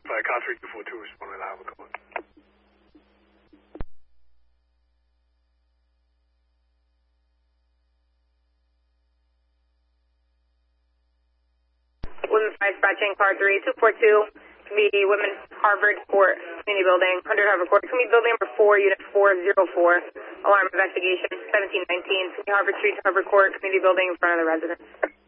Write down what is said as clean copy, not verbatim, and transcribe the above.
Car 3242 responding to Harvard Court. Women's dispatching car 3242, Community Women's Harvard Court, Community Building, 100 Harvard Court, Community Building number 4, Unit 404, alarm investigation, 1719, Harvard Street, Harvard Court, Community Building in front of the residence.